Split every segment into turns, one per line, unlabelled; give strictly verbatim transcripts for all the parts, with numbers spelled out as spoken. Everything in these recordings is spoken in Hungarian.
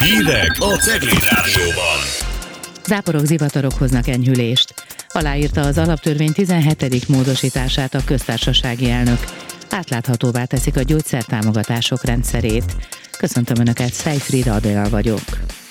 Hírek a Cegléd Rádióban.
Záporok, zivatarok hoznak enyhülést. Aláírta az alaptörvény tizenhetedik módosítását a köztársasági elnök. Átláthatóvá teszik a gyógyszertámogatások rendszerét. Köszöntöm Önöket, Szejfrida Adél vagyok.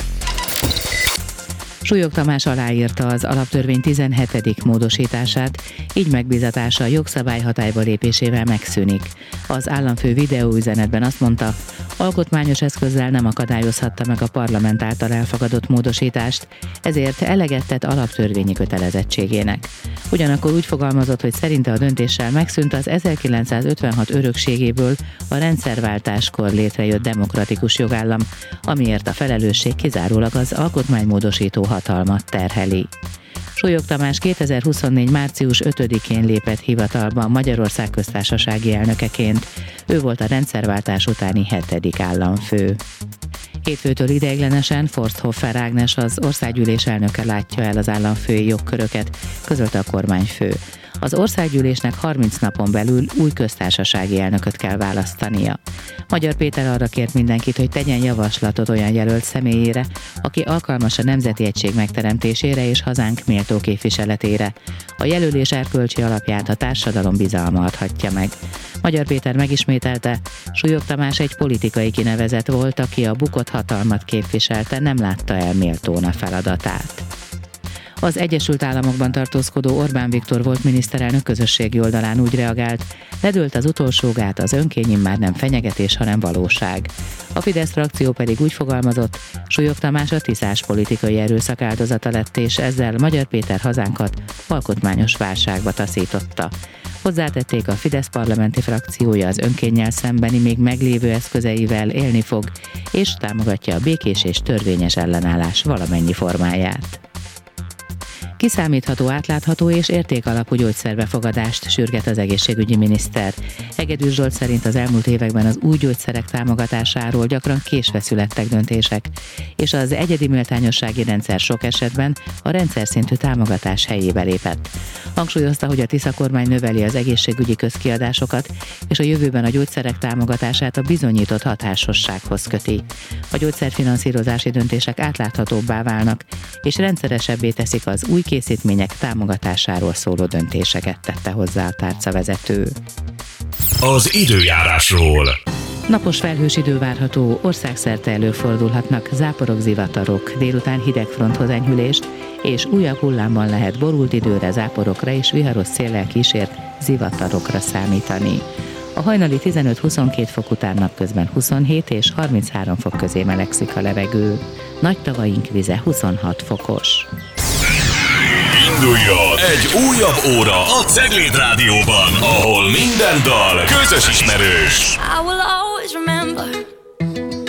Súlyog Tamás aláírta az alaptörvény tizenhetedik módosítását, így megbízatása a jogszabály hatályba lépésével megszűnik. Az államfő videóüzenetben azt mondta, alkotmányos eszközzel nem akadályozhatta meg a parlament által elfogadott módosítást, ezért eleget tett alaptörvényi kötelezettségének. Ugyanakkor úgy fogalmazott, hogy szerinte a döntéssel megszűnt az ezerkilencszázötvenhat örökségéből a rendszerváltáskor létrejött demokratikus jogállam, amiért a felelősség kizárólag az alkotmánymódosító hatalmat terheli. Súlyog Tamás kétezer-huszonnégy. március ötödikén lépett hivatalba Magyarország köztársasági elnökeként. Ő volt a rendszerváltás utáni hetedik államfő. Hétfőtől ideiglenesen Forsthoffer Ágnes, az országgyűlés elnöke látja el az államfői jogköröket, közölte a kormányfő. Az országgyűlésnek harminc napon belül új köztársasági elnököt kell választania. Magyar Péter arra kért mindenkit, hogy tegyen javaslatot olyan jelölt személyére, aki alkalmas a nemzeti egység megteremtésére és hazánk méltó képviseletére. A jelölés erkölcsi alapját a társadalom bizalma adhatja meg. Magyar Péter megismételte, Súlyog Tamás egy politikai kinevezett volt, aki a bukott hatalmat képviselte, nem látta el méltón a feladatát. Az Egyesült Államokban tartózkodó Orbán Viktor volt miniszterelnök közösségi oldalán úgy reagált, ledőlt az utolsó gát, az önkény immár nem fenyegetés, hanem valóság. A Fidesz frakció pedig úgy fogalmazott, Súlyog Tamás a tiszás politikai erőszak áldozata lett, és ezzel Magyar Péter hazánkat alkotmányos válságba taszította. Hozzátették, a Fidesz parlamenti frakciója az önkénnyel szembeni még meglévő eszközeivel élni fog, és támogatja a békés és törvényes ellenállás valamennyi formáját. Kiszámítható, átlátható és értékalapú gyógyszerbefogadást sürget az egészségügyi miniszter. Hegedűs Zsolt szerint az elmúlt években az új gyógyszerek támogatásáról gyakran késve születtek döntések, és az egyedi méltányossági rendszer sok esetben a rendszer szintű támogatás helyébe lépett. Hangsúlyozta, hogy a Tisza kormány növeli az egészségügyi közkiadásokat, és a jövőben a gyógyszerek támogatását a bizonyított hatásossághoz köti. A gyógyszerfinanszírozási döntések átláthatóbbá válnak, és rendszeresebbé teszik az új készítmények támogatásáról szóló döntéseket, tette hozzá a tárcavezető.
Az időjárásról.
Napos felhős idő várható, országszerte előfordulhatnak záporok, zivatarok, délután hidegfronthoz enyhülést, és újabb hullámban lehet borult időre, záporokra és viharos széllel kísért zivatarokra számítani. A hajnali tizenöt-huszonkét fok után napközben huszonhét és harminchárom fok közé melegszik a levegő. Nagy tavaink vize huszonhat fokos.
Induljon egy újabb óra a Cegléd Rádióban, ahol minden dal közös ismerős.
I will always remember